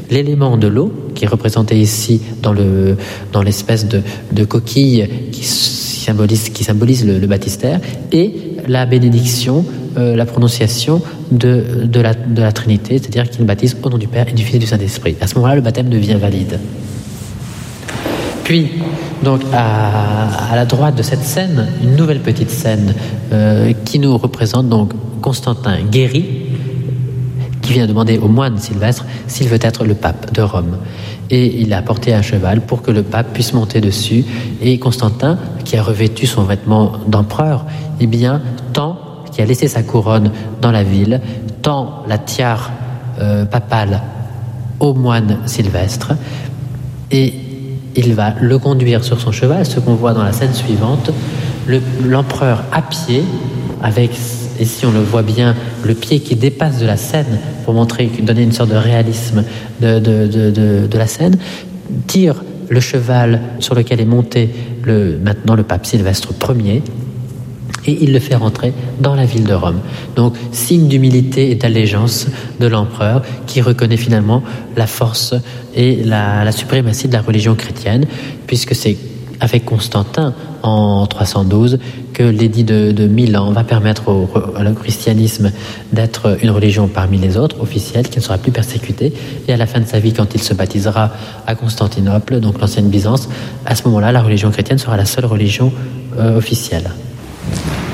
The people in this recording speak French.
l'élément de l'eau, qui est représenté ici dans l'espèce de coquille qui symbolise le baptistère, et la bénédiction, la prononciation de la Trinité, c'est-à-dire qu'il baptise au nom du Père et du Fils et du Saint-Esprit. À ce moment-là, le baptême devient valide. Puis, donc, à la droite de cette scène, une nouvelle petite scène qui nous représente donc Constantin guéri, qui vient demander au moine Sylvestre s'il veut être le pape de Rome. Et il a porté un cheval pour que le pape puisse monter dessus. Et Constantin, qui a revêtu son vêtement d'empereur, qui a laissé sa couronne dans la ville, tend la tiare papale au moine Sylvestre, et il va le conduire sur son cheval, ce qu'on voit dans la scène suivante, l'empereur à pied, avec, ici on le voit bien, le pied qui dépasse de la scène pour donner une sorte de réalisme de la scène, tire le cheval sur lequel est monté maintenant le pape Sylvestre Ier, et il le fait rentrer dans la ville de Rome. Donc, signe d'humilité et d'allégeance de l'empereur qui reconnaît finalement la force et la suprématie de la religion chrétienne, puisque c'est avec Constantin en 312 que l'édit de Milan va permettre au christianisme d'être une religion parmi les autres, officielle, qui ne sera plus persécutée. Et à la fin de sa vie, quand il se baptisera à Constantinople, donc l'ancienne Byzance, à ce moment-là, la religion chrétienne sera la seule religion officielle.